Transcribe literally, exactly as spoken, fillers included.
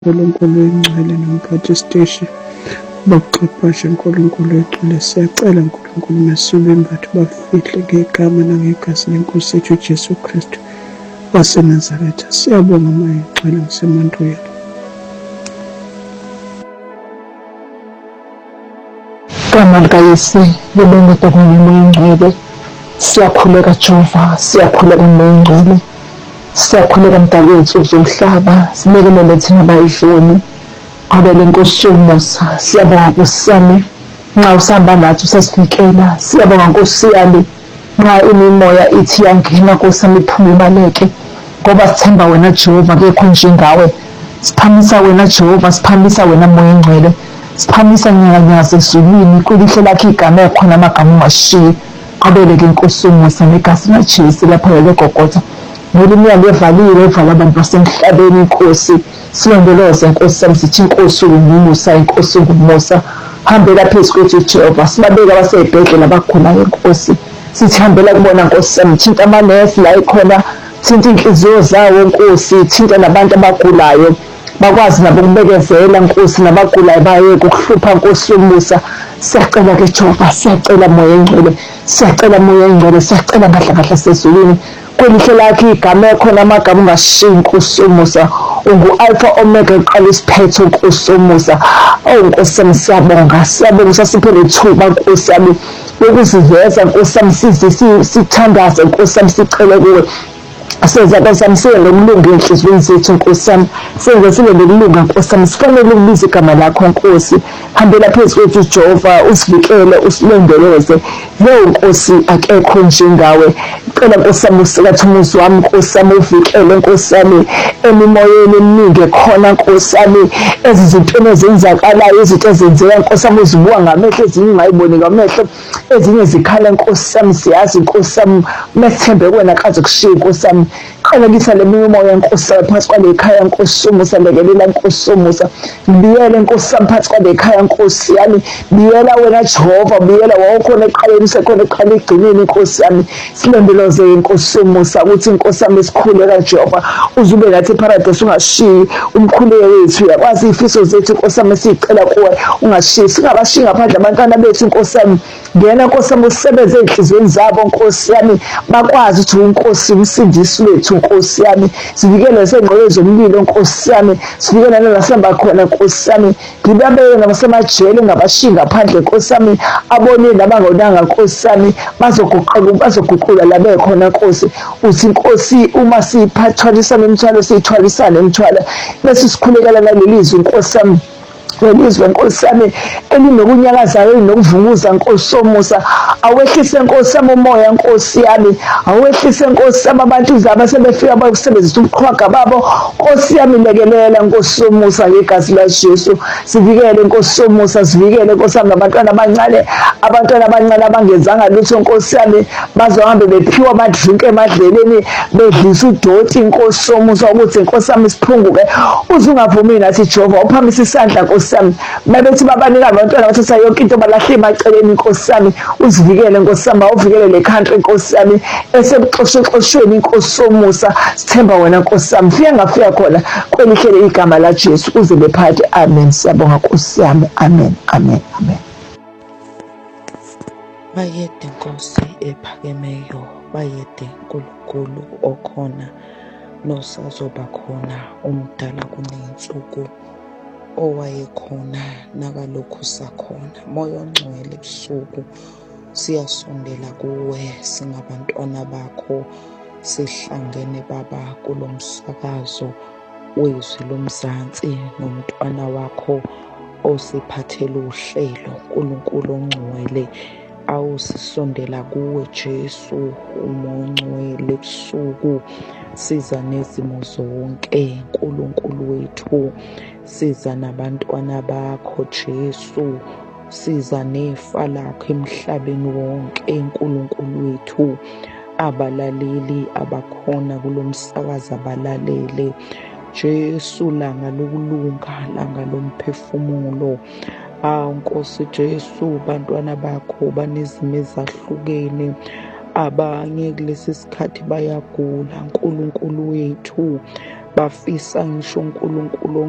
uNkulunkulu ingcwele nomphathi siteshi bakuqeqeshe uNkulunkulu ecule siyacela uNkulunkulu mesube imbatho bafihle ngegama nangegazi lenkosi yethu Jesu Kristu waseNazaretha. Siyabonga moya ingcwele ngisemandweni. Gama likaYesu libonge kunye moya ingcwele. Siyakhuleka Jehova, siyakhuleka moya ingcwele. Siyakhuleka mdali wethu zomhlaba, simekelele thina bayidloni. Qabele Nkosi yomusa, siyabonga Nkosi yami nxa usihamba nathi usasifikela. Siyabonga Nkosi yami nxa imimoya ithi yangena Nkosi yami iphume ibaleke, ngoba sithemba wena Jehova, kekho njengawe. Siphamisa wena Jehova, siphamisa wena moya ingcwele, siphamisa nyakanyaka zezulwini kwelihle lakho igama ekhona amagama ungashiyi. Qabele-ke Nkosi yomusa negazi likaJesu lapho leGolgotha, nolumyalo evalile evala abantu basemhlabeni. Inkosi silondoloze Nkosi yami, sithi Inkosi ungumusa, Inkosi ungumusa. Hambela phezu kwethu Jehova, sibabeka abasey'bhedlela abagulayo Nkosi, sithi hambela kubona Nkosi yami, thinta amanesi la ikhona, thinta inhliziyo zawo Nkosi, thinta nabantu abagulayo bakwazi nabo ukubekezela Nkosi, nabagulayo bayeke ukuhlupha Nkosi yomusa. Siyacela-ke Jehova, siyacela moya engcwele, siyacela moya engcwele, siyacela ngahla ngahla sezulwini kwelihle lakho igama ekhona amagama ungashiyi Nkosi yomusa. Ungu-Alpha Omega uqala isiphetho Nkosi yomusa. Oh Nkosi yami siyabonga, siyabonga usasiphe lethuba Nkosi yami lokuziveza Nkosi yami, size sithandaze Nkosi yami, sicele kuwe. Senza Nkosi yami sibe nokulunga enhliziyweni zethu Nkosi yami, senze sibe nokulunga Nkosi yami, sifanele ukubiza igama lakho Nkosi. Hambela phezu kwethu Jehova, usivikele, usilondoloze. Lo Nkosi akekho njengawe. Cela Nkosi yami usikathe umuzi wami Nkosi yami, uvikele Nkosi yami emimoyeni eminingi ekhona Nkosi yami, ezizintweni ezenzakalayo, izinto ezenzeka Nkosi yami uzibuka ngamehlo, ezinye ungayiboni ngamehlo, ezinye zikhala Nkosi yami. Siyazi Nkosi yami mesithembe kuwena kaze kushiye Nkosi yami. Qhelekisa le mimoya Nkosi yami phansi kwale khaya Nkosi yomusa, lekelela Nkosi yomusa, ngibiyele Nkosi yami phansi kwale khaya Nkosi yami. Biyela wena Jehova, biyela wawukhona eqaleni usekhona eqala egcineni Nkosi yami. Silondoloze Nkosi yomusa ukuthi Nkosi yami sikhuleka Jehova, uzube nathi eparadise ungashiyi umkhuleko wethu. Yakwazi ifiso zethu Nkosi yami sicela kuwe ungashiyi, singabashiyi ngaphandle abantwana bethu Nkosi yami. Ngena Nkosi yami usebenze enhliziyweni zabo Nkosi yami, bakwazi ukuthi uNkosi umsindisi wethu Nkosi yami. Sivikele sengqondo zomlilo Nkosi yami, sivikele nalasihamba khona Nkosi yami. Ngibabeke nabasemajele ngabashiyi ngaphandle Nkosi yami, abone nabangonanga Nkosi yami, bazoguqula bazoguqula la bekhona Nkosi. Uthi Nkosi uma siphathwalisana imithwalo siyithwalisane imithwalo, bese sikhulekela ngalelizwi Nkosi yami, lelizwe Nkosi yami elinokunyakazayo elinokuvunguza Nkosi yomusa. Awehlise Nkosi yami umoya Nkosi yami, awehlise Nkosi yami abantu zabo sebefika bayusebenzisa ubuqhwaga babo Nkosi yami. Lekelela Nkosi yomusa ngegazi likaJesu, sivikele Nkosi yomusa, sivikele Nkosi yami abantwana abancane, abantwana abancane abangenzanga lutho Nkosi yami, bazohambe bephiwa amadrinki emadleleni bedlisa udoti Nkosi yomusa, ukuthi Nkosi yami siphunguke. Uzungavumi nathi Jehova, uphamise isandla Nkosi yami, mabethi babanika abantwana bathatha yonke into balahle emaceleni Nkosi yami. Uzivikele Nkosi yami, uvikele le country Nkosi yami esebuxoshexoshweni Nkosi yomusa. Sithemba wena Nkosi yami, fika ngafika khona kwelihle igama la Jesu uze bephathe. Amen. Siyabonga Nkosi yami. Amen, amen, amen. Bayede Nkosi ephakemeyo, bayede uNkulunkulu okhona nosazoba khona, umdala kuney'nsuku, owayekhona nakalokhu sakhona. Moya ongcwele ebusuku siyasondela kuwe singabantwana bakho, sihlangene Baba kulo msakazo wezwi lomzansi nomntwana wakho osiphathele uhlelo. Nkulunkulu ongcwele awusisondela kuwe Jesu, umoya ongcwele ebusuku siza nezimo zonke Nkulunkulu wethu, siza nabantwana bakho Jesu, siza nefa lakho emhlabeni wonke Nkulunkulu wethu. Abalaleli abakhona kulo msakazo abalalele Jesu, langa lokulunga, langa lomphefumulo. Awu Nkosi Jesu, bantwana bakho banezimo ezahlukene, abanye kulesi sikhathi bayagula Nkulunkulu wethu, bafisa ngisho uNkulunkulu